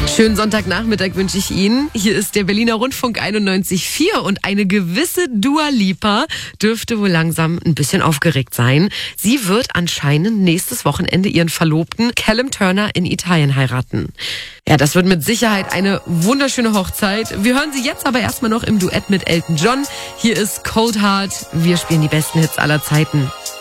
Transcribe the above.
Schönen Sonntagnachmittag wünsche ich Ihnen. Hier ist der Berliner Rundfunk 91.4 und eine gewisse Dua Lipa dürfte wohl langsam ein bisschen aufgeregt sein. Sie wird anscheinend nächstes Wochenende ihren Verlobten Callum Turner in Italien heiraten. Ja, das wird mit Sicherheit eine wunderschöne Hochzeit. Wir hören sie jetzt aber erstmal noch im Duett mit Elton John. Hier ist Cold Heart. Wir spielen die besten Hits aller Zeiten.